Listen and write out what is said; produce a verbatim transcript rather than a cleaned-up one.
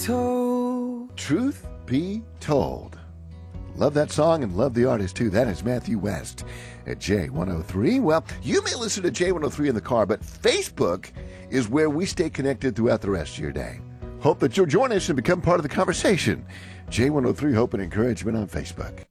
told. Truth be told. Love that song and love the artist too. That is Matthew West at J one oh three. Well, you may listen to J one oh three in the car, but Facebook is where we stay connected throughout the rest of your day. Hope that you'll join us and become part of the conversation. J one oh three Hope and Encouragement on Facebook.